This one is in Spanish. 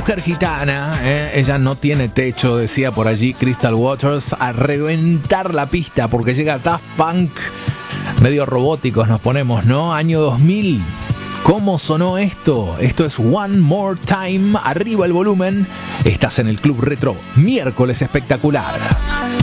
mujer gitana, ella no tiene techo, decía por allí Crystal Waters, a reventar la pista porque llega Daft Punk, medio robóticos nos ponemos, ¿no? Año 2000. ¿Cómo sonó esto? Esto es One More Time, arriba el volumen, estás en el Club Retro, miércoles espectacular.